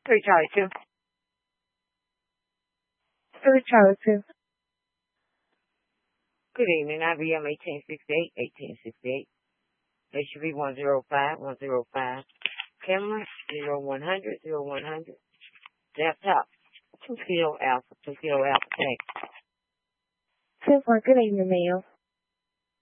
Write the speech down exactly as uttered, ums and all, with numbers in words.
Three Charlie two. Three Charlie two. Good evening. I B M eighteen sixty-eight, eighteen sixty-eight. H B one zero five, one zero five. Camera zero one hundred, zero one hundred. Desktop two kilo alpha, two kilo alpha. Thanks. Ten four. Good evening, ma'am.